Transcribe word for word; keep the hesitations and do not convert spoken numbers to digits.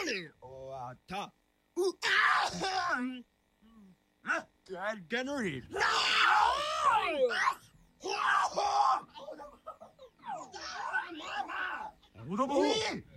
に終わった。うああガノリー。子供